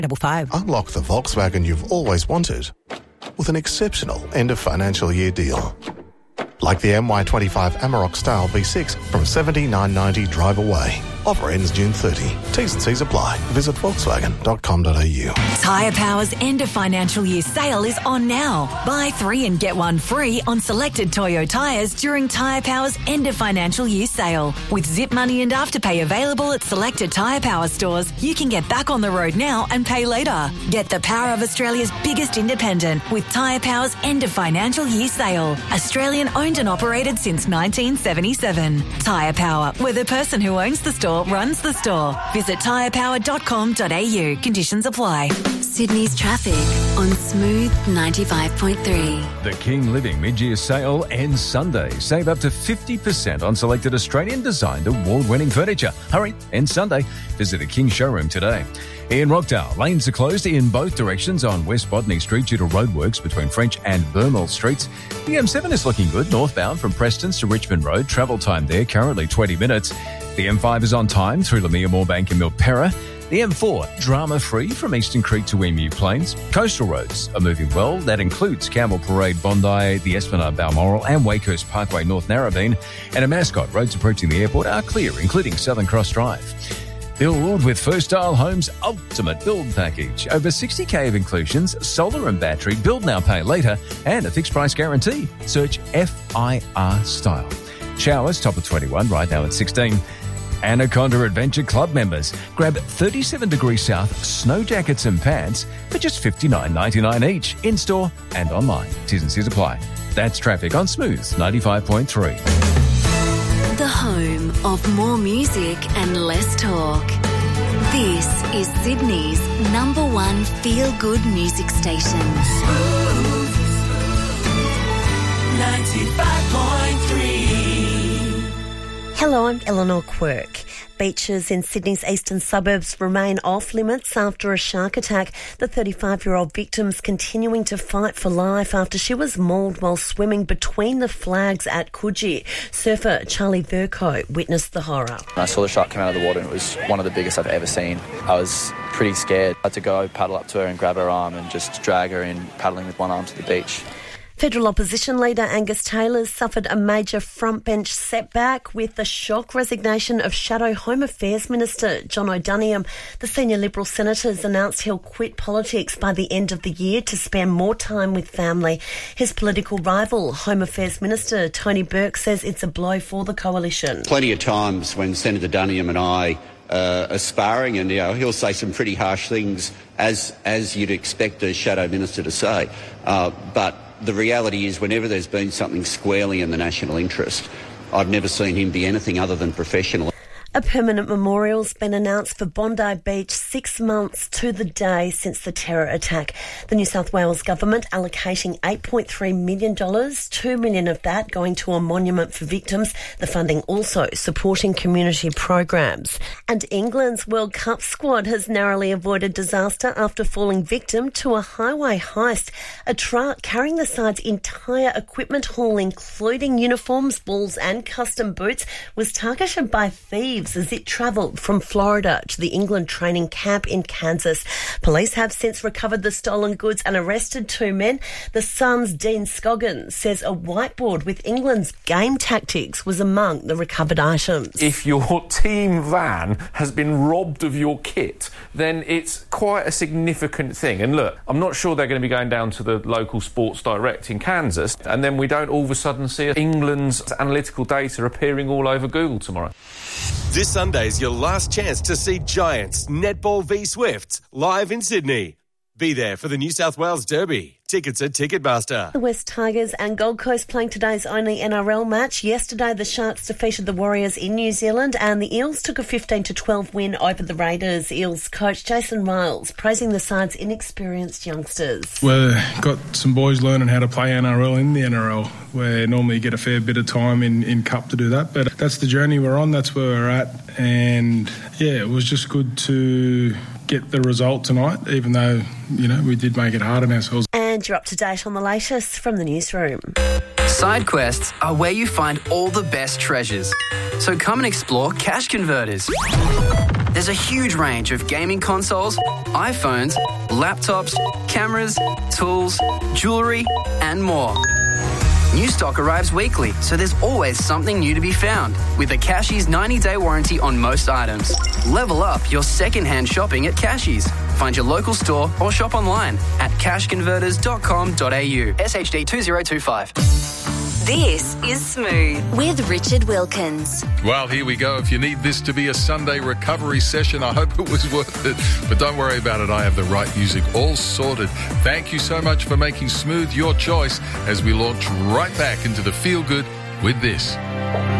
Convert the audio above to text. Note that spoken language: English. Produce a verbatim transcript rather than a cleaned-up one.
Double five. Unlock the Volkswagen you've always wanted with an exceptional end of financial year deal. Like the M Y twenty-five Amarok Style V six from seventy-nine ninety drive away. Offer ends June thirtieth. T's and C's apply. Visit volkswagen dot com dot a u. Tyre Power's end of financial year sale is on now. Buy three and get one free on selected Toyo tyres during Tyre Power's end of financial year sale. With Zip Money and Afterpay available at selected Tyre Power stores, you can get back on the road now and pay later. Get the power of Australia's biggest independent with Tyre Power's end of financial year sale. Australian owned and operated since nineteen seventy-seven. Tyre Power, where the person who owns the store runs the store. Visit tyre power dot com dot a u. Conditions apply. Sydney's traffic on Smooth ninety-five point three. The King Living mid-year sale ends Sunday. Save up to fifty percent on selected Australian-designed award-winning furniture. Hurry, ends Sunday. Visit a King showroom today. In Rockdale, lanes are closed in both directions on West Botany Street due to roadworks between French and Burnell Streets. The M seven is looking good northbound from Prestons to Richmond Road. Travel time there currently twenty minutes. The M five is on time through Lamia, Moorebank and Milperra. The M four, drama-free from Eastern Creek to Emu Plains. Coastal roads are moving well. That includes Campbell Parade, Bondi, the Esplanade, Balmoral and Wakehurst Parkway, North Narrabeen. And at Mascot, roads approaching the airport are clear, including Southern Cross Drive. Build with First Style Homes' ultimate build package. Over sixty K of inclusions, solar and battery, build now, pay later, and a fixed price guarantee. Search F I R Style. Showers top of twenty-one, right now at sixteen. Anaconda Adventure Club members grab thirty-seven degrees south snow jackets and pants for just fifty-nine ninety-nine each, in-store and online. T's and C's apply. That's traffic on Smooth ninety-five point three. The home of more music and less talk. This is Sydney's number one feel-good music station. Smooth ninety-five point three. Hello, I'm Eleanor Quirk. Beaches in Sydney's eastern suburbs remain off limits after a shark attack. The thirty-five-year-old victim's continuing to fight for life after she was mauled while swimming between the flags at Coogee. Surfer Charlie Verco witnessed the horror. I saw the shark come out of the water and it was one of the biggest I've ever seen. I was pretty scared. I had to go paddle up to her and grab her arm and just drag her in, paddling with one arm to the beach. Federal opposition leader Angus Taylor suffered a major frontbench setback with the shock resignation of Shadow Home Affairs Minister John O'Doniam. The senior Liberal senators announced he'll quit politics by the end of the year to spend more time with family. His political rival, Home Affairs Minister Tony Burke, says it's a blow for the coalition. Plenty of times when Senator Duniam and I uh, are sparring, and you know, he'll say some pretty harsh things, as as you'd expect a Shadow Minister to say. Uh, but the reality is, whenever there's been something squarely in the national interest, I've never seen him be anything other than professional. A permanent memorial's been announced for Bondi Beach six months to the day since the terror attack. The New South Wales government allocating eight point three million dollars, two million dollars of that going to a monument for victims. The funding also supporting community programs. And England's World Cup squad has narrowly avoided disaster after falling victim to a highway heist. A truck carrying the side's entire equipment haul, including uniforms, balls and custom boots, was targeted by thieves as it travelled from Florida to the England training camp in Kansas. Police have since recovered the stolen goods and arrested two men. The Sun's Dean Scoggins says a whiteboard with England's game tactics was among the recovered items. If your team van has been robbed of your kit, then it's quite a significant thing. And look, I'm not sure they're going to be going down to the local Sports Direct in Kansas, and then we don't all of a sudden see England's analytical data appearing all over Google tomorrow. This Sunday's your last chance to see Giants Netball v Swifts live in Sydney. Be there for the New South Wales Derby. Tickets at Ticketmaster. The West Tigers and Gold Coast playing today's only N R L match. Yesterday, the Sharks defeated the Warriors in New Zealand and the Eels took a fifteen to twelve win over the Raiders. Eels coach Jason Riles praising the side's inexperienced youngsters. We've got some boys learning how to play N R L in the N R L, where normally you get a fair bit of time in, in Cup to do that. But that's the journey we're on, that's where we're at. And, yeah, it was just good to get the result tonight, even though, you know, we did make it hard on ourselves. And you're up to date on the latest from the newsroom. Side quests are where you find all the best treasures. So come and explore Cash Converters. There's a huge range of gaming consoles, iPhones, laptops, cameras, tools, jewellery, and more. New stock arrives weekly, so there's always something new to be found. With a Cashies ninety-day warranty on most items. Level up your second-hand shopping at Cashies. Find your local store or shop online at cash converters dot com dot a u. S H D two zero two five. This is Smooth with Richard Wilkins. Well, here we go. If you need this to be a Sunday recovery session, I hope it was worth it. But don't worry about it. I have the right music all sorted. Thank you so much for making Smooth your choice as we launch right back into the feel good with this.